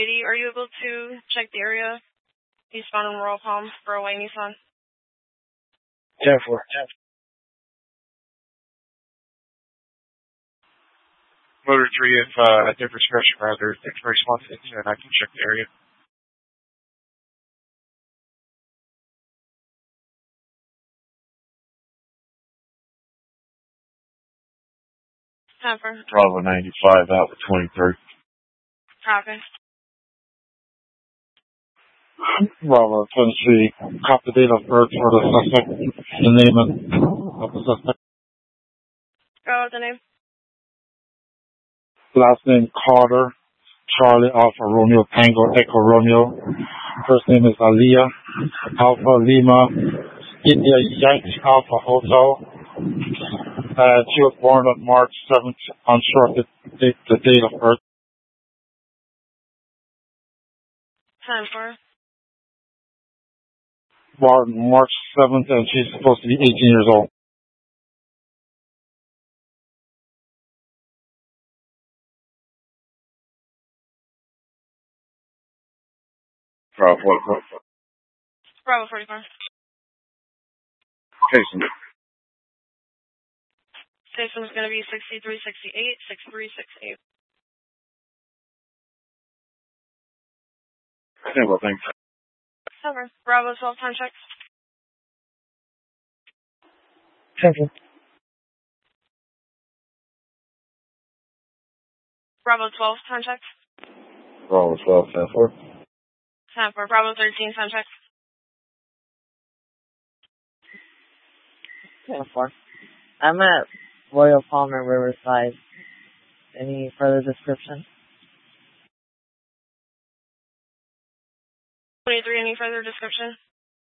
Are you able to check the area eastbound in Royal Palm for a white Nissan? 10-4. Motor 3, if at their discretion, rather, it's very small things, and I can check the area. Bravo 95 out with 23. Copy. Bravo 23, copy the date of birth for the suspect, the name of the suspect. Go with the name. Last name Carter, Charlie Alpha Romeo Tango Echo Romeo. First name is Aliyah, Alpha Lima, India Yankee Alpha Hotel. She was born on March 7th, unsure of the date of birth. 10-4. Born March 7th, and she's supposed to be 18 years old. Bravo 44. Bravo 44. Jason. Station is going to be 6368, 6368. Simple, thanks. Cover. Bravo 12, time check. 10-4. Bravo 12, time check. Bravo 12, 10-4. 10-4. Bravo 13, time check. 10-4. I'm at Royal Palm and Riverside. Any further description? 23, any further description?